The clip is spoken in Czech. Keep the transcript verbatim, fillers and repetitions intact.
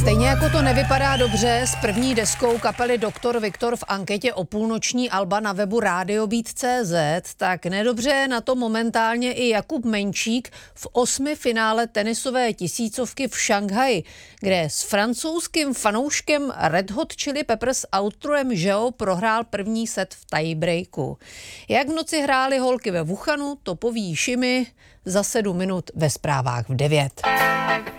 Stejně jako to nevypadá dobře s první deskou kapely Doktor Viktor v anketě o půlnoční alba na webu rádio beat tečka cé zet, tak nedobře na to momentálně i Jakub Menčík v osmi finále tenisové tisícovky v Šanghaji, kde s francouzským fanouškem Red Hot Chili Peppers Arturem Žeo prohrál první set v tiebreaku. Jak v noci hrály holky ve Wuhanu, to poví Šimi za sedm minut ve zprávách v devět.